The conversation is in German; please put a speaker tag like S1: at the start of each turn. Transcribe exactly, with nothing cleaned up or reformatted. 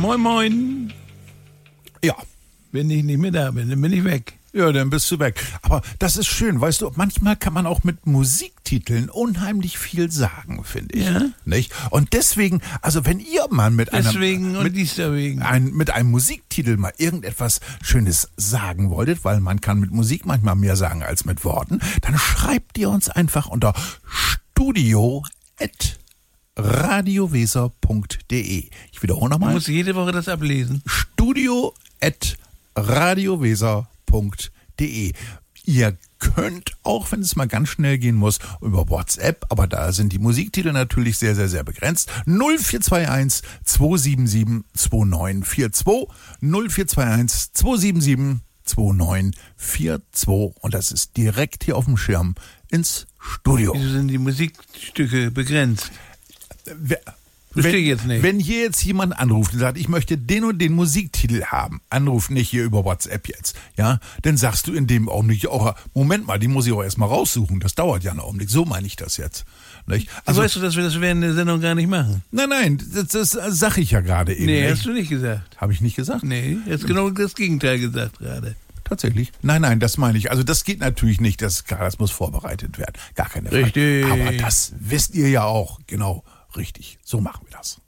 S1: Moin, moin.
S2: Ja.
S1: Wenn ich nicht mehr da bin, dann bin ich weg.
S2: Ja, dann bist du weg. Aber das ist schön, weißt du, manchmal kann man auch mit Musiktiteln unheimlich viel sagen, finde ich.
S1: Ja.
S2: Nicht? Und deswegen, also wenn ihr mal mit einem,
S1: Deswegen und
S2: mit,
S1: dies deswegen.
S2: ein, mit einem Musiktitel mal irgendetwas Schönes sagen wolltet, weil man kann mit Musik manchmal mehr sagen als mit Worten, dann schreibt ihr uns einfach unter studio at radioweser punkt de. Ich wiederhole
S1: Du
S2: nochmal.
S1: musst jede Woche das ablesen.
S2: studio at radioweser punkt de. Ihr könnt auch, wenn es mal ganz schnell gehen muss, über WhatsApp, aber da sind die Musiktitel natürlich sehr, sehr, sehr begrenzt. null vier zwei eins zwei sieben sieben zwei neun vier zwei null vier zwei eins zwei sieben sieben zwei neun vier zwei und das ist direkt hier auf dem Schirm ins Studio.
S1: Wieso sind die Musikstücke begrenzt?
S2: Wer,
S1: Verstehe
S2: wenn,
S1: ich jetzt nicht.
S2: Wenn hier jetzt jemand anruft und sagt, ich möchte den und den Musiktitel haben, anruf nicht hier über WhatsApp jetzt, ja, dann sagst du in dem Augenblick auch, Moment mal, die muss ich auch erstmal raussuchen, das dauert ja einen Augenblick, so meine ich das jetzt. Nicht?
S1: Also, weißt du, dass wir das während der Sendung gar nicht machen?
S2: Nein, nein, das, das sag ich ja gerade eben.
S1: Nee,
S2: nicht.
S1: hast du nicht gesagt.
S2: Habe ich nicht gesagt?
S1: Nee, jetzt genau das Gegenteil gesagt gerade.
S2: Tatsächlich? Nein, nein, das meine ich. Also das geht natürlich nicht, das, ist klar, das muss vorbereitet werden. Gar keine Frage.
S1: Richtig.
S2: Aber das wisst ihr ja auch. Genau, richtig. So machen wir das.